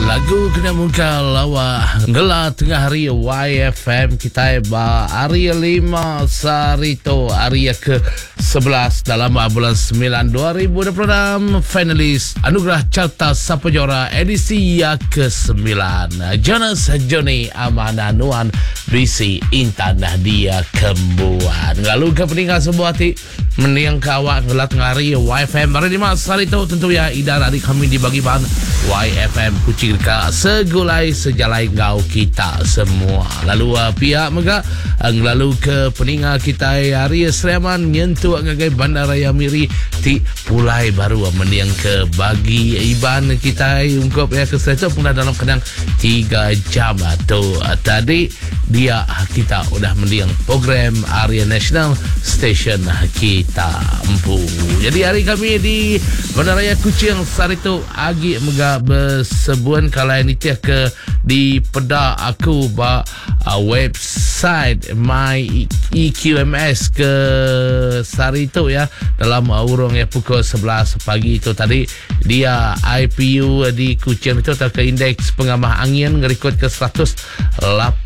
Lagu kena muka lawa Ngela tengah hari YFM kita hari 5 Sarito hari ke-11 dalam bulan 9 2026 finalis Anugerah Carta Sapojora edisi yang ke-9 Jonas Johnny Amananuan Bisi Intan Nadia Kembuan lalu ke peninggal sebuah hati meniang kawak ngela tengah hari YFM hari 5 Sarito tentu ya Ida adik kami dibagi bahan YFM kucing ka segulai sejalai ngau kita semua lalu pihak mega lalu ke peninggal kita hari Sleman nyentuh ngagai Bandaraya Miri ti pulai baru meniang ke bagi iban kita ungkap ya keseto pun dalam kadang 3 jam atau tadi dia kita udah meniang program Area National Station kita empu jadi hari kami di Bandaraya Kucing Sarito agi mega bersebuan kalian itu ke di peda aku website my EQMS ke Sarito ya dalam urung ya pukul 11 pagi itu tadi dia IPU di Kuching itu ke indeks pengamah angin ngerikut ke 182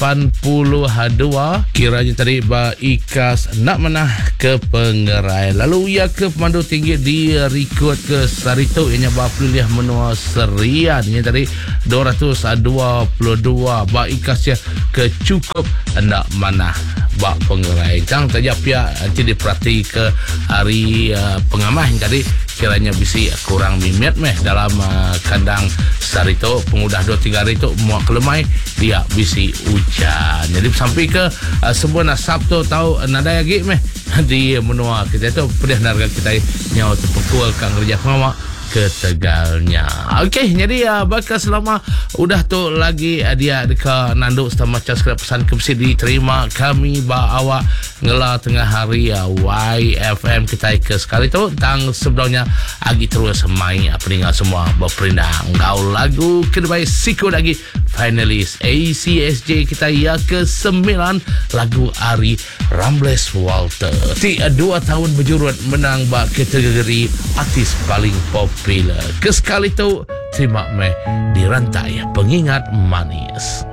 kiranya tadi ikas nak menah ke Pengerai lalu ia ke pemandu tinggi di record ke Sarito ianya pilih menua serian ini tadi 222 ikasnya ke cukup nak manah Pengerai cang tajap ya nanti diperhati ke hari pengamah yang tadi kiranya bisi kurang mimet dalam kandang Sarito pengudah 2-3 hari itu muak kelemai dia bisi hujan jadi sampai ke sebuah Sabtu tahu nada lagi di menua kita itu pedih narga kita nyawa terpukul kang kerja mama ke Tegalnya. Okey, jadi bakal selama udah tu lagi dia dekat nanduk sama macam pesan kebesi diterima kami bawa ngela tengah hari YFM kita ke sekali tu tang sebelumnya agi terus main peningal semua berperindang ngau lagu kedua siku lagi finalis ACSJ kita ya ke-9 lagu Ari Rambles Walter ti 2 tahun berjurut menang kategori artis paling popular ke sekali tu terima di rantai pengingat manis.